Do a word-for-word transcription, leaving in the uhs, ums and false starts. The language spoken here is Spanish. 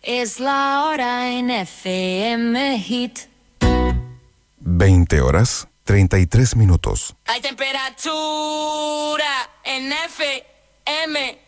Es la hora en F M Hit. veinte horas, treinta y tres minutos. Hay temperatura en F M